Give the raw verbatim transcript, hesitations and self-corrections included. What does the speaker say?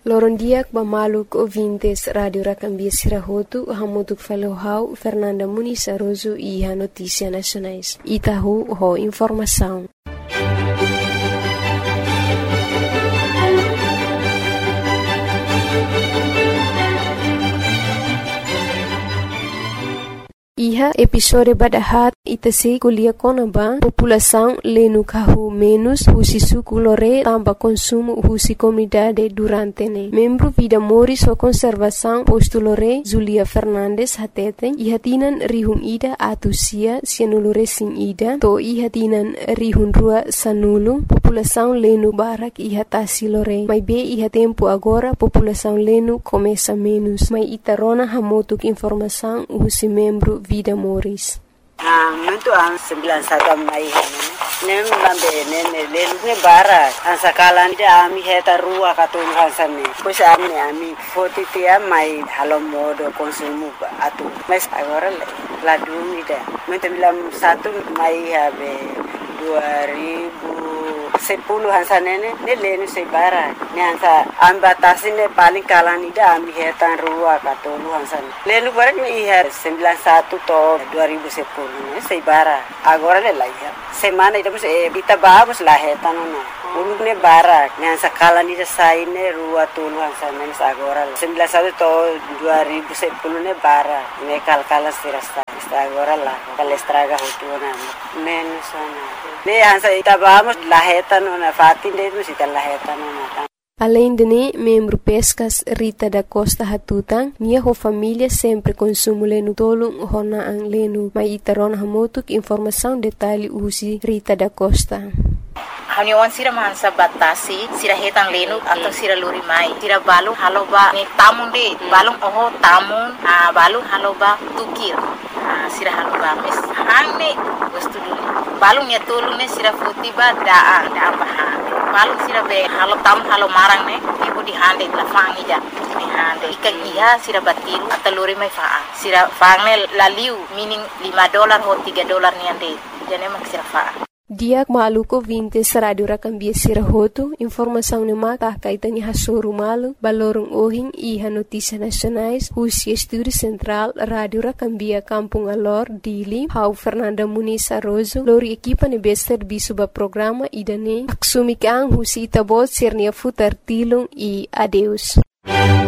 Loron diak bamaluk ouvintes Radio Rakambia Sirahotu, hamutuk falohau Fernanda Muniz Aroso e a Notícia Nacionais. Itahu ho informação. Iha episode badahat itase kuliah konaba população lenu kahu menos husi suku lore tamba consumo husi comunidade durante ne. Membro Vida Moris o Conservação posto lore Zulia Fernandes hatete iha tinan rihun ida atusia sianulure sing ida to iha tinan rihun rua sanulu população lenu barak iha tasi lore. Mai be iha tempo agora população lenu começa menos. Mai itarona hamotuk informação husi membro Vida Moris. Ah, muito an sembilan satu mai hane. Nem lambe nene lelu ne bara. An sakalan dia ami heta rua katun hansane. Pois ami ami forty tia mai halo modo konsumu atu. Mas agora la dumi dia. Muito bilang satu mai habe dua ribu sepuluh hansanene ne lenu se bara. Ne hansa ambatasi ne paling kalan ida ami heta rua katun hansan. Lenu bara ne ihar sembilan satu to dua ribu sepuluh. Sei bara agora le laia semana ida bus e bita babus la heta no uluk ne bara ne sakala ni sai ne rua tuluan sana ne agora sembilan satu to dua ribu sepuluh ne bara ne kalkala sirasta agora la kalestraga hotuna menos sana ne ansa ita babus la heta no na fatin de bus ita la heta no na. Além de ne, membro Pescas Rita da Costa Hatutang, minha ho família sempre consumo lenu tolong hona ang lenu. Mai itaron hamotuk informação detalhe usi Rita da Costa. Haniwan sira mansa batasi, sira hetang lenu atau sira luri mai. Sira balung haloba ni tamun de, balung oho tamun, ah balung haloba tukir. Ah sira haloba mes hang ne wastu dulu. Balung ya tolong ne sira futiba daa daa bahan. Balung sira be halo tam halo marang ne ibu di hande la fangi ja ni hande ikan iya sira batiru atau luri mai faa sira fangne laliu meaning lima dolar ho tiga dolar ni ande jane mak sira faa. Diak maluko vintes Radio Rakambia Sirahotu, informação ne maka kaitani hasuru malu, balorong ohin iha Notícia Nacionais, husi Estúdio Central, Radio Rakambia Kampung Alor, Dili, hau Fernanda Muniz Aroso, lori equipa ne bester bisuba programa idane, aksumik ang husi itabot sirnia futar tilong i adeus.